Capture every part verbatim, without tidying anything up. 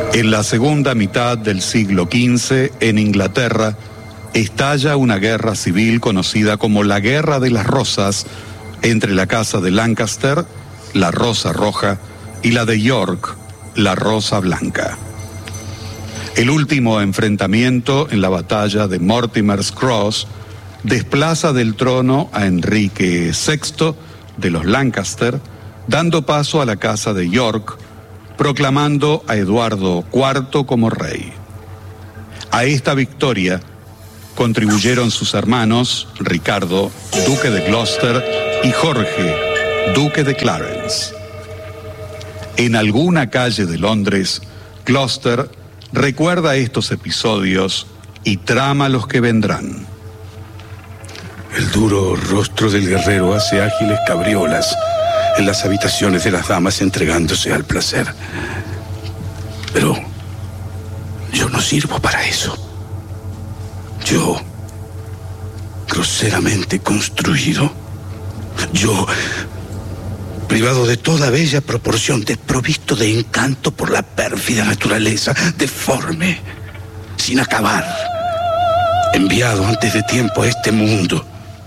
En la segunda mitad del siglo quince, en Inglaterra, estalla una guerra civil conocida como la Guerra de las Rosas entre la Casa de Lancaster, la Rosa Roja, y la de York, la Rosa Blanca. El último enfrentamiento en la batalla de Mortimer's Cross desplaza del trono a Enrique sexto de los Lancaster, dando paso a la Casa de York, proclamando a Eduardo cuarto como rey. A esta victoria contribuyeron sus hermanos Ricardo, duque de Gloucester, y Jorge, duque de Clarence. En alguna calle de Londres, Gloucester recuerda estos episodios y trama los que vendrán. El duro rostro del guerrero hace ágiles cabriolas en las habitaciones de las damas entregándose al placer. Pero yo no sirvo para eso. Yo, groseramente construido, yo, privado de toda bella proporción, desprovisto de encanto por la pérfida naturaleza, deforme, sin acabar, enviado antes de tiempo a este mundo.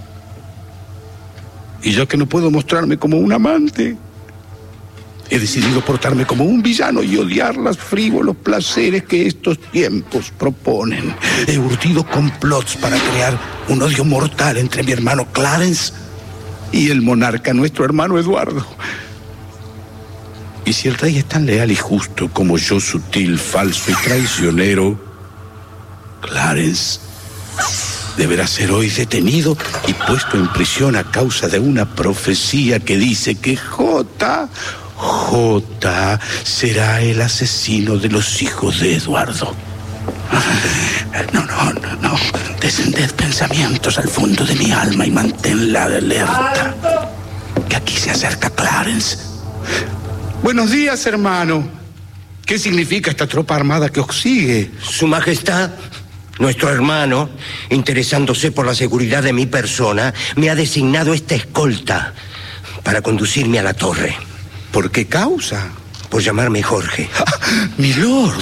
Y yo que no puedo mostrarme como un amante, he decidido portarme como un villano y odiar los frívolos placeres que estos tiempos proponen. He urdido complots para crear un odio mortal entre mi hermano Clarence y el monarca, nuestro hermano Eduardo. Y si el rey es tan leal y justo como yo, sutil, falso y traicionero, Clarence deberá ser hoy detenido y puesto en prisión a causa de una profecía que dice que J, J será el asesino de los hijos de Eduardo. No, no, no, no. Descended pensamientos al fondo de mi alma y manténla alerta. Que aquí se acerca Clarence. Buenos días, hermano. ¿Qué significa esta tropa armada que os sigue? Su Majestad, nuestro hermano, interesándose por la seguridad de mi persona, me ha designado esta escolta para conducirme a la torre. ¿Por qué causa? Por llamarme Jorge. Ah, mi lord.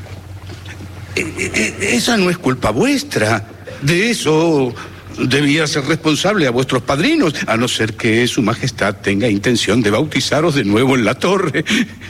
Esa no es culpa vuestra. De eso debía ser responsable a vuestros padrinos, a no ser que su majestad tenga intención de bautizaros de nuevo en la torre.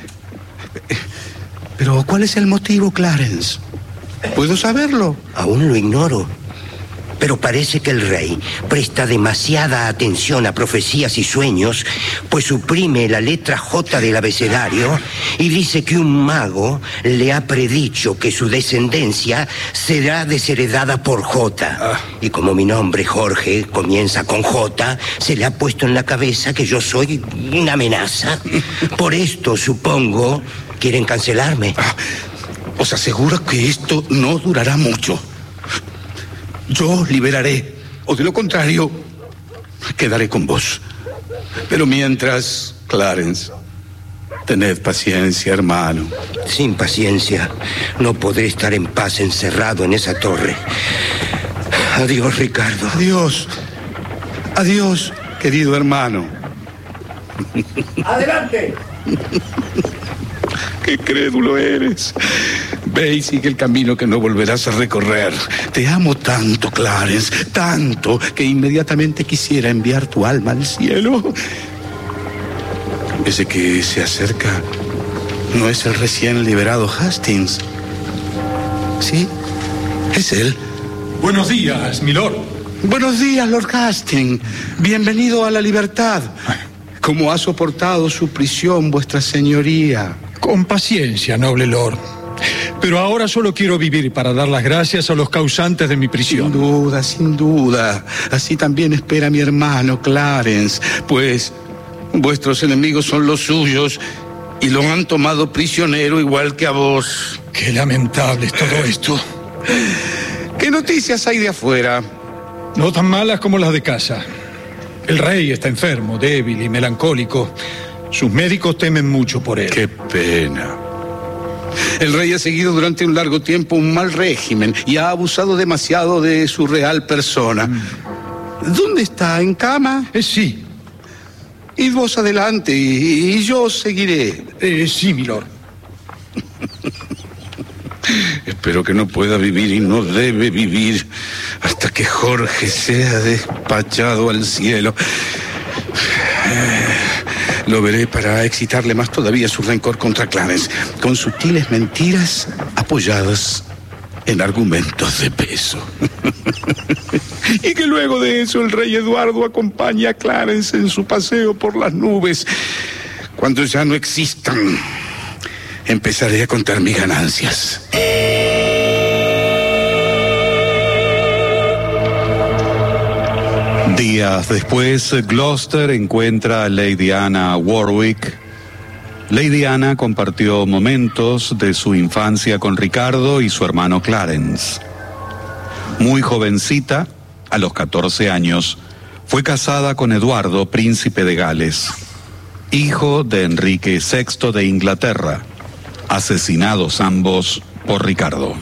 Pero, ¿cuál es el motivo, Clarence? ¿Puedo saberlo? Aún lo ignoro. Pero parece que el rey presta demasiada atención a profecías y sueños, pues suprime la letra J del abecedario y dice que un mago le ha predicho que su descendencia será desheredada por J. Ah. Y como mi nombre, Jorge, comienza con J, se le ha puesto en la cabeza que yo soy una amenaza. Por esto, supongo, quieren cancelarme. Ah, os aseguro que esto no durará mucho. Yo liberaré, o de lo contrario, quedaré con vos. Pero mientras, Clarence, tened paciencia, hermano. Sin paciencia, no podré estar en paz encerrado en esa torre. Adiós, Ricardo. Adiós. Adiós, querido hermano. ¡Adelante! ¡Qué crédulo eres! Ve y sigue el camino que no volverás a recorrer. Te amo tanto, Clarence, tanto, que inmediatamente quisiera enviar tu alma al cielo. Ese que se acerca no es el recién liberado Hastings. ¿Sí? Es él. Buenos días, mi lord. Buenos días, Lord Hastings. Bienvenido a la libertad. ¿Cómo ha soportado su prisión, vuestra señoría? Con paciencia, noble lord. Pero ahora solo quiero vivir para dar las gracias a los causantes de mi prisión. Sin duda, sin duda. Así también espera mi hermano Clarence, pues vuestros enemigos son los suyos y lo han tomado prisionero igual que a vos. Qué lamentable es todo esto. ¿Qué noticias hay de afuera? No tan malas como las de casa. El rey está enfermo, débil y melancólico. Sus médicos temen mucho por él. Qué pena. El rey ha seguido durante un largo tiempo un mal régimen y ha abusado demasiado de su real persona. Mm. ¿Dónde está? ¿En cama? Eh, sí. Id vos adelante y, y yo seguiré. Eh, sí, mi lord. Espero que no pueda vivir y no debe vivir hasta que Jorge sea despachado al cielo. Eh, lo veré para excitarle más todavía su rencor contra Clarence, con sutiles mentiras apoyadas en argumentos de peso. Y que luego de eso el rey Eduardo acompañe a Clarence en su paseo por las nubes. Cuando ya no existan, empezaré a contar mis ganancias. Días después, Gloucester encuentra a Lady Anna Warwick. Lady Anna compartió momentos de su infancia con Ricardo y su hermano Clarence. Muy jovencita, a los catorce años, fue casada con Eduardo, príncipe de Gales, hijo de Enrique sexto de Inglaterra, asesinados ambos por Ricardo.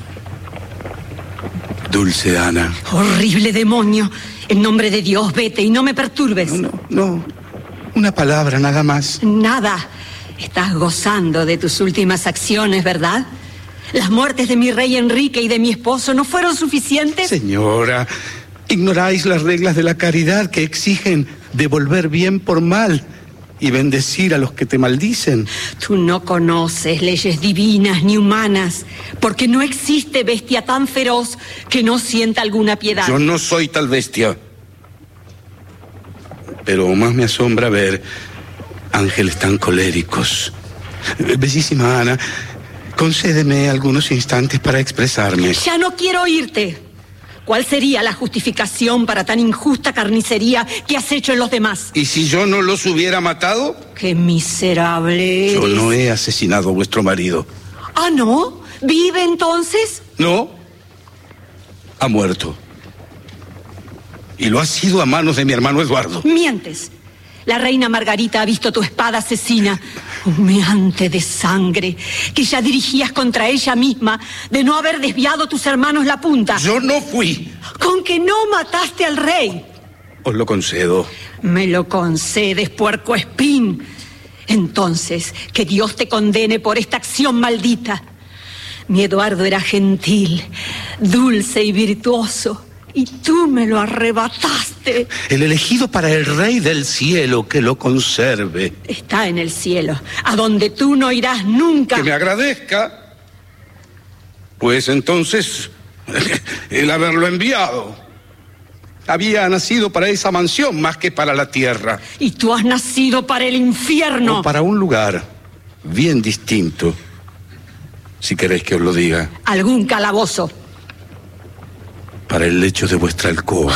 Dulce Ana. Horrible demonio. En nombre de Dios, vete y no me perturbes. No, no, no. Una palabra nada más. Nada. Estás gozando de tus últimas acciones, ¿verdad? ¿Las muertes de mi rey Enrique y de mi esposo no fueron suficientes? Señora, ignoráis las reglas de la caridad que exigen devolver bien por mal y bendecir a los que te maldicen. Tú no conoces leyes divinas ni humanas, porque no existe bestia tan feroz que no sienta alguna piedad. Yo no soy tal bestia. Pero más me asombra ver ángeles tan coléricos. Bellísima Ana, concédeme algunos instantes para expresarme. Ya no quiero oírte. ¿Cuál sería la justificación para tan injusta carnicería que has hecho en los demás? ¿Y si yo no los hubiera matado? ¡Qué miserable eres! Yo no he asesinado a vuestro marido. ¿Ah, no? ¿Vive entonces? No. Ha muerto. Y lo ha sido a manos de mi hermano Eduardo. Mientes. La reina Margarita ha visto tu espada asesina, humeante de sangre, que ya dirigías contra ella misma, de no haber desviado tus hermanos la punta. Yo no fui. Con que no mataste al rey. Os lo concedo. Me lo concedes, puercoespín. Entonces, que Dios te condene por esta acción maldita. Mi Eduardo era gentil, dulce y virtuoso. Y tú me lo arrebataste. El elegido para el rey del cielo, que lo conserve. Está en el cielo, a donde tú no irás nunca. Que me agradezca. Pues entonces, el haberlo enviado. Había nacido para esa mansión más que para la tierra. Y tú has nacido para el infierno. O para un lugar bien distinto, si queréis que os lo diga. Algún calabozo. Para el lecho de vuestra alcoba.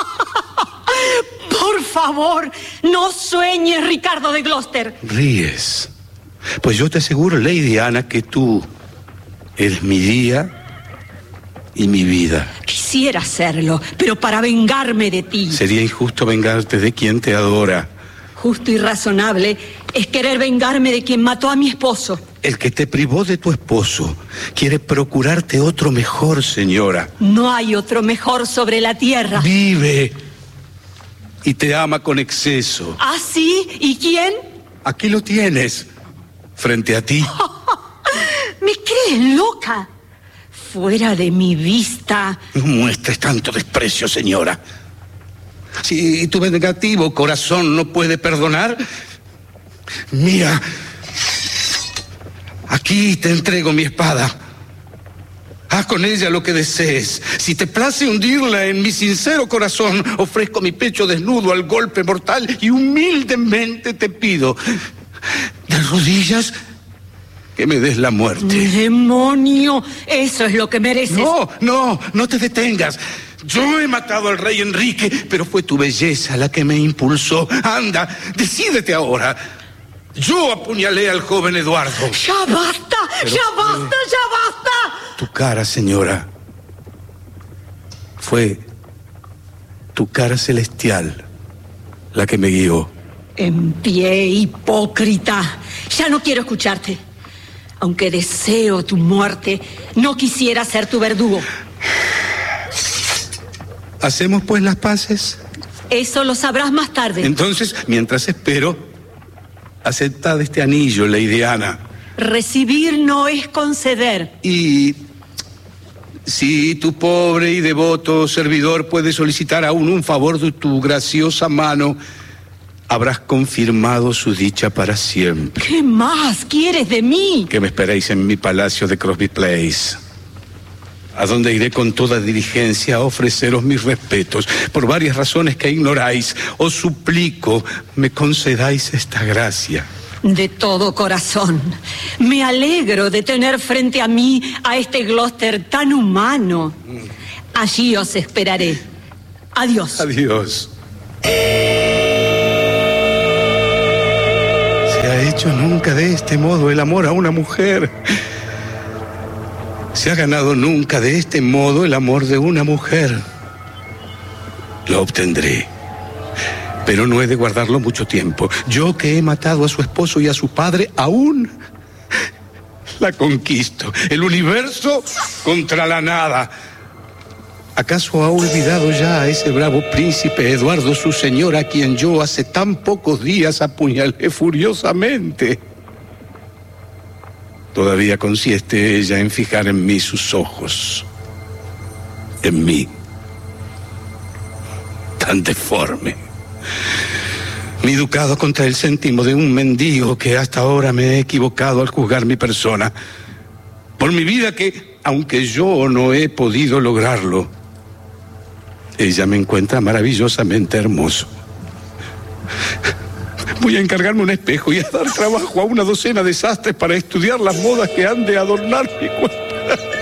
Por favor, no sueñes, Ricardo de Gloucester. Ríes. Pues yo te aseguro, Lady Anna, que tú eres mi día y mi vida. Quisiera hacerlo, pero para vengarme de ti. Sería injusto vengarte de quien te adora. Justo y razonable es querer vengarme de quien mató a mi esposo. El que te privó de tu esposo quiere procurarte otro mejor, señora. No hay otro mejor sobre la tierra. Vive y te ama con exceso. ¿Ah, sí? ¿Y quién? Aquí lo tienes, frente a ti. ¿Me crees loca? Fuera de mi vista. No muestres tanto desprecio, señora. Si tu vengativo corazón no puede perdonar, mira, aquí te entrego mi espada. Haz con ella lo que desees. Si te place hundirla en mi sincero corazón, ofrezco mi pecho desnudo al golpe mortal y humildemente te pido, de rodillas, que me des la muerte. ¡Demonio! Eso es lo que mereces. No, no, no te detengas. Yo he matado al rey Enrique, pero fue tu belleza la que me impulsó. Anda, decídete ahora. Yo apuñalé al joven Eduardo. ¡Ya basta! Pero, ¡Ya basta! ¡Ya basta! Tu cara, señora, fue tu cara celestial la que me guió. En pie, hipócrita. Ya no quiero escucharte. Aunque deseo tu muerte, no quisiera ser tu verdugo. ¿Hacemos pues las paces? Eso lo sabrás más tarde. Entonces, mientras espero, aceptad este anillo, Lady Anna. Recibir no es conceder. Y Si tu pobre y devoto servidor puede solicitar aún un favor de tu graciosa mano, habrás confirmado su dicha para siempre. ¿Qué más quieres de mí? Que me esperéis en mi palacio de Crosby Place, a donde iré con toda diligencia a ofreceros mis respetos. Por varias razones que ignoráis, os suplico me concedáis esta gracia. De todo corazón, me alegro de tener frente a mí a este Gloucester tan humano. Allí os esperaré. Adiós. Adiós. ¿Se ha hecho nunca de este modo el amor a una mujer? ¿Se ha ganado nunca de este modo el amor de una mujer? Lo obtendré. Pero no he de guardarlo mucho tiempo. Yo que he matado a su esposo y a su padre, aún la conquisto. El universo contra la nada. ¿Acaso ha olvidado ya a ese bravo príncipe Eduardo, su señor, a quien yo hace tan pocos días apuñalé furiosamente? Todavía consiste ella en fijar en mí sus ojos. En mí. Tan deforme. Mi ducado contra el céntimo de un mendigo que hasta ahora me he equivocado al juzgar mi persona. Por mi vida que, aunque yo no he podido lograrlo, ella me encuentra maravillosamente hermoso. Voy a encargarme un espejo y a dar trabajo a una docena de sastres para estudiar las modas que han de adornar mi cuerpo.